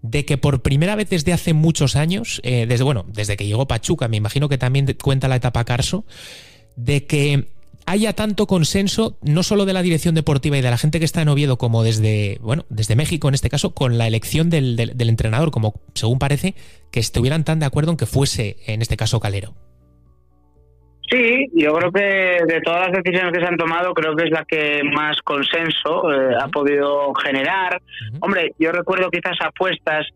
de que por primera vez desde hace muchos años, desde que llegó Pachuca, me imagino que también cuenta la etapa Carso, de que haya tanto consenso, no solo de la dirección deportiva y de la gente que está en Oviedo, como desde México en este caso, con la elección del entrenador, como según parece, que estuvieran tan de acuerdo en que fuese, en este caso, Calero. Sí, yo creo que de todas las decisiones que se han tomado, creo que es la que más consenso ha podido generar. Hombre, yo recuerdo quizás apuestas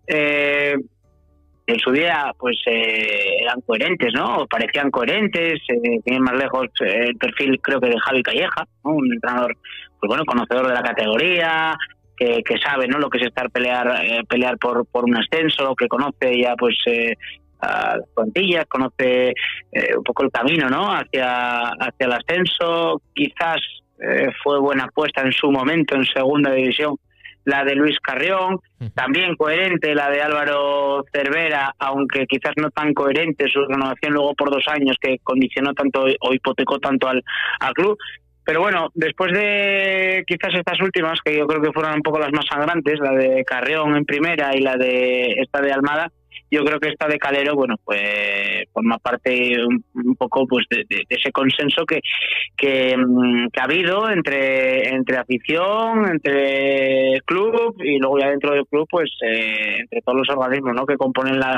en su día pues eran coherentes, ¿no? O parecían coherentes, tienen más lejos el perfil, creo que de Javi Calleja, ¿no? Un entrenador, pues bueno, conocedor de la categoría, que sabe, ¿no?, lo que es estar pelear por un ascenso, que conoce ya pues a las plantillas, conoce un poco el camino, ¿no?, hacia el ascenso. Quizás fue buena apuesta en su momento en segunda división la de Luis Carrión, también coherente la de Álvaro Cervera, aunque quizás no tan coherente su renovación luego por 2 años, que condicionó tanto o hipotecó tanto al club. Pero bueno, después de quizás estas últimas, que yo creo que fueron un poco las más sangrantes, la de Carrión en primera y la de esta de Almada, yo creo que esta de Calero, bueno, pues forma parte un poco pues de ese consenso que ha habido entre afición, entre club y luego ya dentro del club, pues entre todos los organismos, ¿no?, que componen la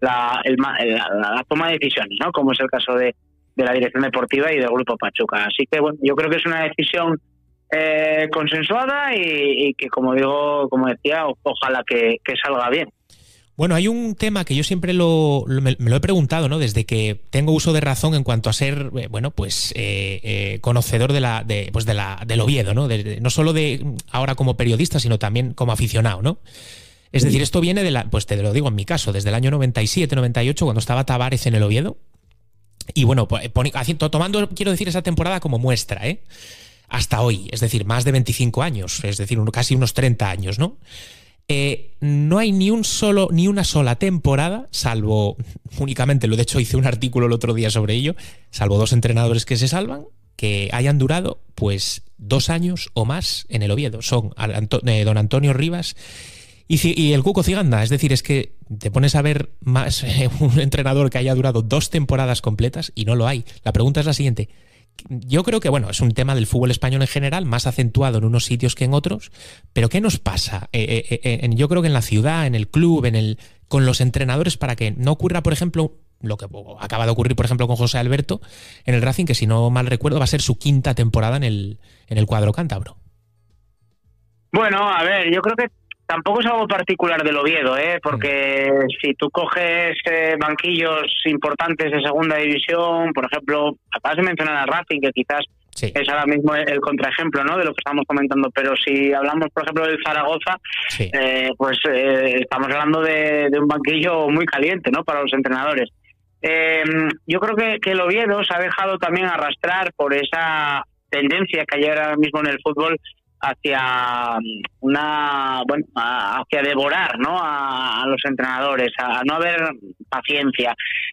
toma de decisiones, ¿no?, como es el caso de la dirección deportiva y del Grupo Pachuca. Así que bueno, yo creo que es una decisión consensuada y que, como decía, ojalá que salga bien. Bueno, hay un tema que yo siempre me lo he preguntado, ¿no?, desde que tengo uso de razón en cuanto a ser, conocedor del Oviedo, ¿no? No solo de ahora como periodista, sino también como aficionado, ¿no? Es decir, esto viene pues te lo digo en mi caso, desde el año 97, 98, cuando estaba Tavares en el Oviedo. Y bueno, tomando, quiero decir, esa temporada como muestra, hasta hoy, es decir, más de 25 años, es decir, casi unos 30 años, ¿no? No hay ni una sola temporada, salvo únicamente, de hecho hice un artículo el otro día sobre ello, salvo 2 entrenadores que se salvan, que hayan durado pues 2 años o más en el Oviedo. Son don Antonio Rivas y el Cuco Ciganda. Es decir, es que te pones a ver más un entrenador que haya durado 2 temporadas completas y no lo hay. La pregunta es la siguiente. Yo creo que, bueno, es un tema del fútbol español en general, más acentuado en unos sitios que en otros, pero ¿qué nos pasa? Yo creo que en la ciudad, en el club, con los entrenadores, para que no ocurra, por ejemplo, lo que acaba de ocurrir, por ejemplo, con José Alberto en el Racing, que si no mal recuerdo va a ser su 5ª temporada en el cuadro cántabro. Bueno, a ver, yo creo que tampoco es algo particular del Oviedo, porque si tú coges banquillos importantes de segunda división, por ejemplo, acabas de mencionar al Racing, que quizás es ahora mismo el contraejemplo, ¿no?, de lo que estamos comentando, pero si hablamos, por ejemplo, del Zaragoza, estamos hablando de un banquillo muy caliente, ¿no?, para los entrenadores. Yo creo que el Oviedo se ha dejado también arrastrar por esa tendencia que hay ahora mismo en el fútbol hacia hacia devorar, ¿no?, a los entrenadores, a no haber paciencia.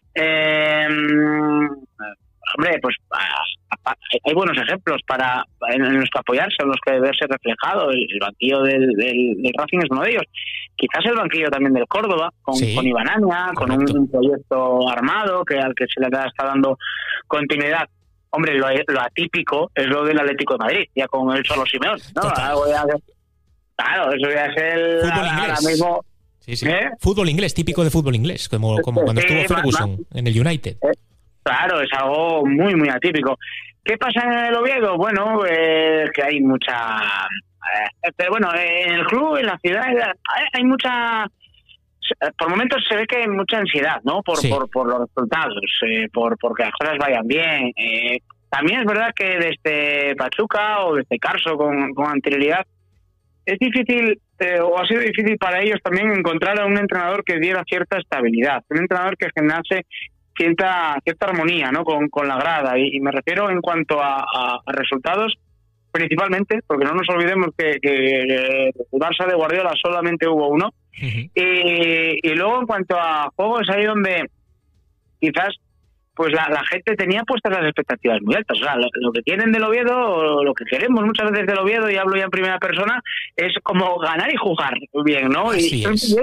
Hombre, pues hay buenos ejemplos en los que apoyarse, en los que verse reflejado. El banquillo del Racing es uno de ellos. Quizás el banquillo también del Córdoba, con Ibanaña, con un proyecto armado al que se le está dando continuidad. Hombre, lo atípico es lo del Atlético de Madrid, ya con el Cholo Simeone, ¿no? Claro, eso ya es el... Ahora mismo... Sí. Fútbol inglés, típico de fútbol inglés, como cuando estuvo Ferguson en el United. Claro, es algo muy, muy atípico. ¿Qué pasa en el Oviedo? Bueno, que hay mucha... pero bueno, en el club, en la ciudad, hay mucha... Por momentos se ve que hay mucha ansiedad, ¿no? Por los resultados, porque las cosas vayan bien. También es verdad que desde Pachuca o desde Carso con anterioridad es difícil, o ha sido difícil para ellos también encontrar a un entrenador que diera cierta estabilidad, un entrenador que generase cierta armonía, ¿no?, con la grada. Y me refiero en cuanto a resultados, principalmente, porque no nos olvidemos que el Barça de Guardiola solamente hubo uno. Y luego en cuanto a juego es ahí donde quizás pues la gente tenía puestas las expectativas muy altas. O sea, lo que tienen del Oviedo, o lo que queremos muchas veces del Oviedo, y hablo ya en primera persona, es como ganar y jugar bien, ¿no? Así es.